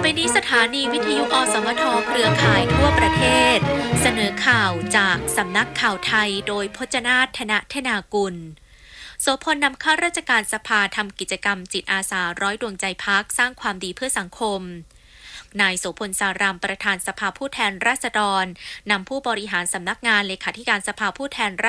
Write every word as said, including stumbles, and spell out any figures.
นี้สถานีวิทยุอสมทเครือข่ายทั่วประเทศเสนอข่าวจากสำนักข่าวไทยโดยพจนาถ ธนธนากุลโสพลนำข้าราชการสภาทำกิจกรรมจิตอาสาร้อยดวงใจพักสร้างความดีเพื่อสังคมนายโสพลสารามประธานสภาผู้แทนราษฎรนำผู้บริหารสำนักงานเลขาธิการสภาผู้แทน